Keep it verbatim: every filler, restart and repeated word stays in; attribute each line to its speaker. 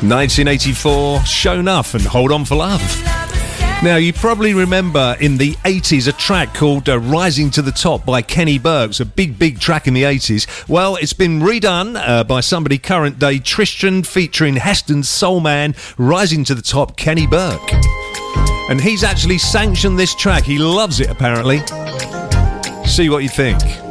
Speaker 1: nineteen eighty-four, Show Enough and Hold On For Love. Now, you probably remember in the eighties a track called uh, Rising to the Top by Kenny Burke. It's a big, big track in the eighties. Well, it's been redone uh, by somebody current day, Tristan, featuring Heston's Soul Man, Rising to the Top, Kenny Burke. And he's actually sanctioned this track. He loves it, apparently. See what you think.